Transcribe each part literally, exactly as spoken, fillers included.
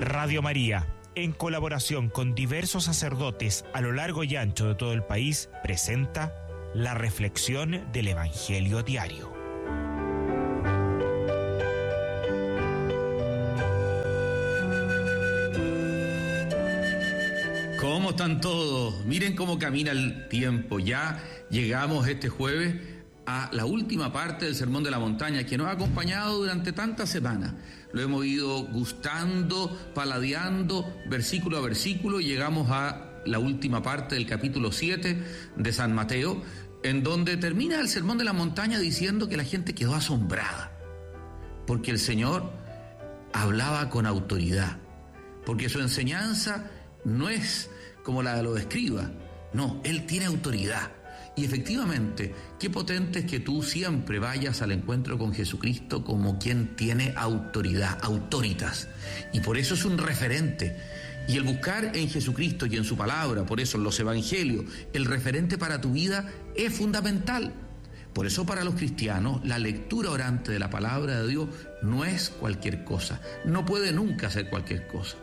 Radio María, en colaboración con diversos sacerdotes a lo largo y ancho de todo el país, presenta la reflexión del Evangelio diario. ¿Cómo están todos? Miren cómo camina el tiempo. Ya llegamos este jueves a la última parte del Sermón de la Montaña, que nos ha acompañado durante tantas semanas. Lo hemos ido gustando, paladeando, versículo a versículo, y llegamos a la última parte del capítulo siete de San Mateo, en donde termina el Sermón de la Montaña diciendo que la gente quedó asombrada, porque el Señor hablaba con autoridad, porque su enseñanza no es como la de los escribas, no, Él tiene autoridad. Y efectivamente, qué potente es que tú siempre vayas al encuentro con Jesucristo como quien tiene autoridad, autoritas. Y por eso es un referente. Y el buscar en Jesucristo y en su palabra, por eso en los evangelios, el referente para tu vida es fundamental. Por eso para los cristianos, la lectura orante de la palabra de Dios no es cualquier cosa. No puede nunca ser cualquier cosa.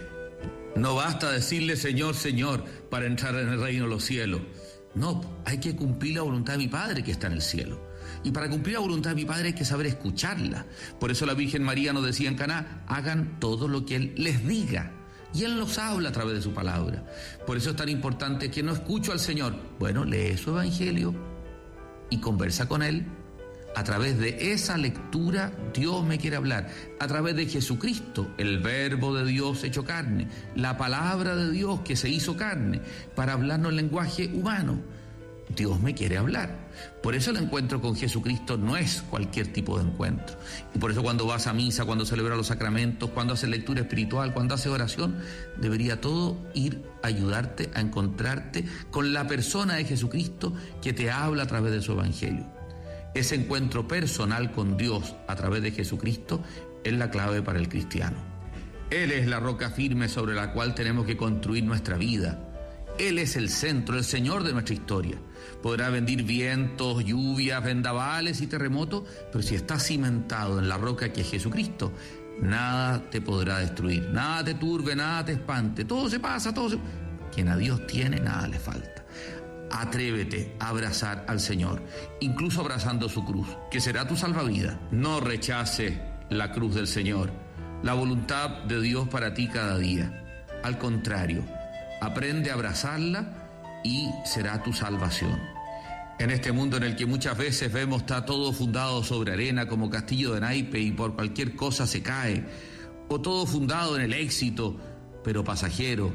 No basta decirle Señor, Señor, para entrar en el reino de los cielos. No, hay que cumplir la voluntad de mi Padre que está en el cielo. Y para cumplir la voluntad de mi Padre hay que saber escucharla. Por eso la Virgen María nos decía en Caná, hagan todo lo que Él les diga. Y Él nos habla a través de su palabra. Por eso es tan importante que no escucho al Señor. Bueno, lee su evangelio y conversa con Él. A través de esa lectura Dios me quiere hablar. A través de Jesucristo, el verbo de Dios hecho carne, la palabra de Dios que se hizo carne, para hablarnos el lenguaje humano. Dios me quiere hablar. Por eso el encuentro con Jesucristo no es cualquier tipo de encuentro. Y por eso cuando vas a misa, cuando celebras los sacramentos, cuando haces lectura espiritual, cuando haces oración, debería todo ir a ayudarte a encontrarte con la persona de Jesucristo que te habla a través de su evangelio. Ese encuentro personal con Dios a través de Jesucristo es la clave para el cristiano. Él es la roca firme sobre la cual tenemos que construir nuestra vida. Él es el centro, el Señor de nuestra historia. Podrá venir vientos, lluvias, vendavales y terremotos, pero si estás cimentado en la roca que es Jesucristo, nada te podrá destruir, nada te turbe, nada te espante. Todo se pasa, todo se... Quien a Dios tiene, nada le falta. Atrévete a abrazar al Señor, incluso abrazando su cruz, que será tu salvavidas. No rechaces la cruz del Señor, la voluntad de Dios para ti cada día. Al contrario, aprende a abrazarla y será tu salvación. En este mundo en el que muchas veces vemos está todo fundado sobre arena como castillo de naipe y por cualquier cosa se cae, o todo fundado en el éxito, pero pasajero,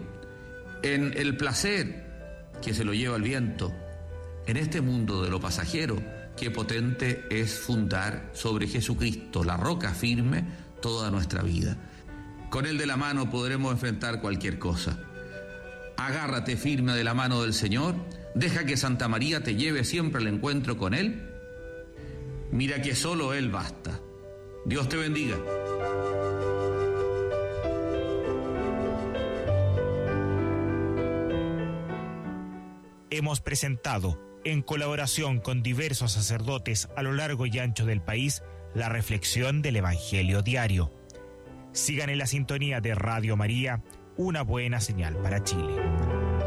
en el placer que se lo lleva el viento. En este mundo de lo pasajero, qué potente es fundar sobre Jesucristo, la roca firme, toda nuestra vida. Con Él de la mano podremos enfrentar cualquier cosa. Agárrate firme de la mano del Señor, deja que Santa María te lleve siempre al encuentro con Él. Mira que solo Él basta. Dios te bendiga. Hemos presentado, en colaboración con diversos sacerdotes a lo largo y ancho del país, la reflexión del Evangelio diario. Sigan en la sintonía de Radio María, una buena señal para Chile.